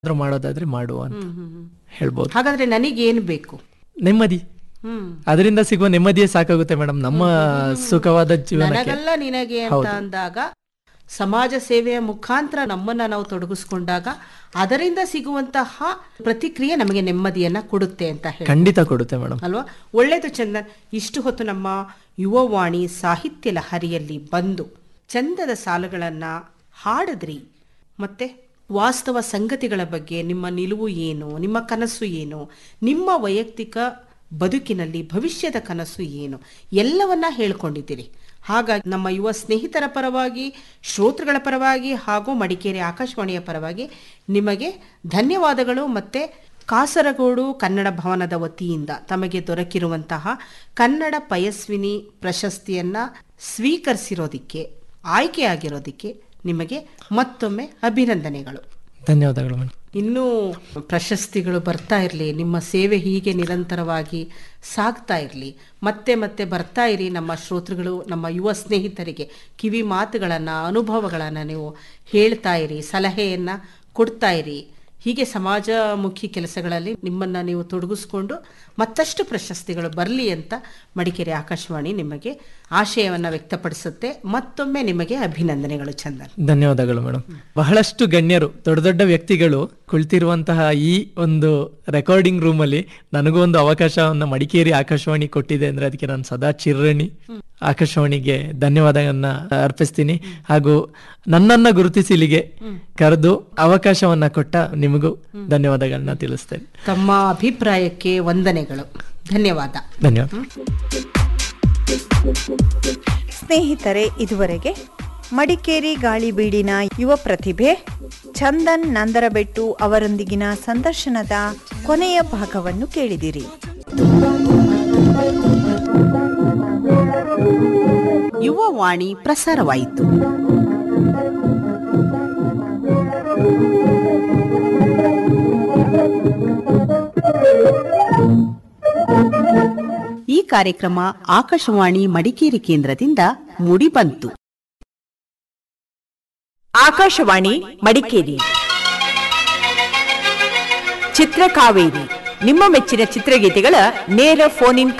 ಮಾಡೋದಾದ್ರೆ ಮಾಡುವ ಅಂತ ಹೇಳ್ಬೋದು. ಹಾಗಾದ್ರೆ ನನಗೇನು ಬೇಕು? ನೆಮ್ಮದಿ. ಅದರಿಂದ ಸಿಗುವ ನೆಮ್ಮದಿಯೇ ಸಾಕಾಗುತ್ತೆ ಮೇಡಮ್ ನಮ್ಮ ಸುಖವಾದ ಜೀವನಕ್ಕೆ. ನನಗಲ್ಲ ನಿನಗೆ ಅಂತ ಅಂದಾಗ ಸಮಾಜ ಸೇವೆಯ ಮುಖಾಂತರ ನಮ್ಮನ್ನ ನಾವು ತೊಡಗಿಸ್ಕೊಂಡಾಗ ಅದರಿಂದ ಸಿಗುವಂತಹ ಪ್ರತಿಕ್ರಿಯೆ ನಮಗೆ ನೆಮ್ಮದಿಯನ್ನ ಕೊಡುತ್ತೆ ಅಂತ ಹೇಳಿ. ಖಂಡಿತ ಕೊಡುತ್ತೆ ಮೇಡಮ್ ಅಲ್ವಾ? ಒಳ್ಳೇದು ಚಂದನ್. ಇಷ್ಟು ಹೊತ್ತು ನಮ್ಮ ಯುವವಾಣಿ ಸಾಹಿತ್ಯ ಲಹರಿಯಲ್ಲಿ ಬಂದು ಚಂದದ ಸಾಲುಗಳನ್ನ ಹಾಡಿದ್ರಿ. ಮತ್ತೆ ವಾಸ್ತವ ಸಂಗತಿಗಳ ಬಗ್ಗೆ ನಿಮ್ಮ ನಿಲುವು ಏನು, ನಿಮ್ಮ ಕನಸು ಏನು, ನಿಮ್ಮ ವೈಯಕ್ತಿಕ ಬದುಕಿನಲ್ಲಿ ಭವಿಷ್ಯದ ಕನಸು ಏನು, ಎಲ್ಲವನ್ನ ಹೇಳ್ಕೊಂಡಿದ್ದೀರಿ. ಹಾಗಾಗಿ ನಮ್ಮ ಯುವ ಸ್ನೇಹಿತರ ಪರವಾಗಿ, ಶ್ರೋತೃಗಳ ಪರವಾಗಿ ಹಾಗೂ ಮಡಿಕೇರಿ ಆಕಾಶವಾಣಿಯ ಪರವಾಗಿ ನಿಮಗೆ ಧನ್ಯವಾದಗಳು. ಮತ್ತೆ ಕಾಸರಗೋಡು ಕನ್ನಡ ಭವನದ ವತಿಯಿಂದ ತಮಗೆ ದೊರಕಿರುವಂತಹ ಕನ್ನಡ ಪಯಸ್ವಿನಿ ಪ್ರಶಸ್ತಿಯನ್ನ ಸ್ವೀಕರಿಸಿರೋದಿಕ್ಕೆ, ಆಯ್ಕೆಯಾಗಿರೋದಿಕ್ಕೆ ನಿಮಗೆ ಮತ್ತೊಮ್ಮೆ ಅಭಿನಂದನೆಗಳು. ಧನ್ಯವಾದಗಳು ಮೇಡಮ್. ಇನ್ನೂ ಪ್ರಶಸ್ತಿಗಳು ಬರ್ತಾ ಇರಲಿ, ನಿಮ್ಮ ಸೇವೆ ಹೀಗೆ ನಿರಂತರವಾಗಿ ಸಾಗ್ತಾ ಇರಲಿ, ಮತ್ತೆ ಮತ್ತೆ ಬರ್ತಾ ಇರಿ. ನಮ್ಮ ಶ್ರೋತೃಗಳು, ನಮ್ಮ ಯುವ ಸ್ನೇಹಿತರಿಗೆ ಕಿವಿ ಮಾತುಗಳನ್ನು, ಅನುಭವಗಳನ್ನು ನೀವು ಹೇಳ್ತಾ ಇರಿ, ಸಲಹೆಯನ್ನು ಕೊಡ್ತಾ ಇರಿ. ಹೀಗೆ ಸಮಾಜಮುಖಿ ಕೆಲಸಗಳಲ್ಲಿ ನಿಮ್ಮನ್ನು ನೀವು ತೊಡಗಿಸ್ಕೊಂಡು ಮತ್ತಷ್ಟು ಪ್ರಶಸ್ತಿಗಳು ಬರಲಿ ಅಂತ ಮಡಿಕೇರಿ ಆಕಾಶವಾಣಿ ನಿಮಗೆ ಆಶಯವನ್ನು ವ್ಯಕ್ತಪಡಿಸುತ್ತೆ. ಮತ್ತೊಮ್ಮೆ ನಿಮಗೆ ಅಭಿನಂದನೆಗಳು ಚಂದನ್. ಧನ್ಯವಾದಗಳು ಮೇಡಮ್. ಬಹಳಷ್ಟು ಗಣ್ಯರು, ದೊಡ್ಡ ದೊಡ್ಡ ವ್ಯಕ್ತಿಗಳು ಕುಳಿತಿರುವಂತಹ ಈ ಒಂದು ರೆಕಾರ್ಡಿಂಗ್ ರೂಮ್ ಅಲ್ಲಿ ನನಗೂ ಒಂದು ಅವಕಾಶವನ್ನ ಮಡಿಕೇರಿ ಆಕಾಶವಾಣಿ ಕೊಟ್ಟಿದೆ ಅಂದ್ರೆ ಅದಕ್ಕೆ ನಾನು ಸದಾ ಚಿರಋಣಿ. ಆಕಾಶವಾಣಿಗೆ ಧನ್ಯವಾದಗಳನ್ನ ಅರ್ಪಿಸ್ತೀನಿ. ಹಾಗೂ ನನ್ನನ್ನ ಗುರುತಿಸಿ ಇಲ್ಲಿಗೆ ಕರೆದು ಅವಕಾಶವನ್ನ ಕೊಟ್ಟ ನಿಮಗೂ ಧನ್ಯವಾದಗಳನ್ನ ತಿಳಿಸ್ತೇನೆ. ತಮ್ಮ ಅಭಿಪ್ರಾಯಕ್ಕೆ ವಂದನೆಗಳು. ಧನ್ಯವಾದ. ಧನ್ಯವಾದ. ಸ್ನೇಹಿತರೆ, ಇದುವರೆಗೆ ಮಡಿಕೇರಿ ಗಾಳಿಬೀಡಿನ ಯುವ ಪ್ರತಿಭೆ ಚಂದನ್ ನಂದರಬೆಟ್ಟು ಅವರೊಂದಿಗಿನ ಸಂದರ್ಶನದ ಕೊನೆಯ ಭಾಗವನ್ನು ಕೇಳಿದಿರಿ. ಯುವವಾಣಿ ಪ್ರಸಾರವಾಯಿತು. ಈ ಕಾರ್ಯಕ್ರಮ ಆಕಾಶವಾಣಿ ಮಡಿಕೇರಿ ಕೇಂದ್ರದಿಂದ ಮೂಡಿಬಂತು. ಆಕಾಶವಾಣಿ ಮಡಿಕೇರಿ ಚಿತ್ರಕಾವೇರಿ, ನಿಮ್ಮ ಮೆಚ್ಚಿನ ಚಿತ್ರಗೀತೆಗಳ ನೇರ ಫೋನ್ ಇನ್